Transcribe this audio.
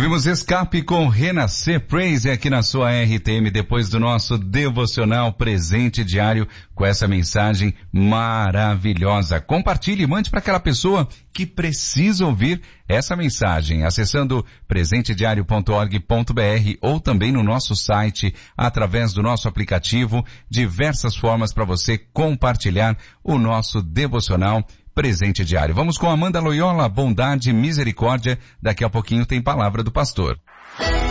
Ouvimos Escape com Renascer Praise aqui na sua RTM, depois do nosso devocional presente diário com essa mensagem maravilhosa. Compartilhe e mande para aquela pessoa que precisa ouvir essa mensagem, acessando presentediario.org.br ou também no nosso site, através do nosso aplicativo, diversas formas para você compartilhar o nosso devocional Presente Diário. Vamos com Amanda Loyola, Bondade e Misericórdia. Daqui a pouquinho tem palavra do pastor.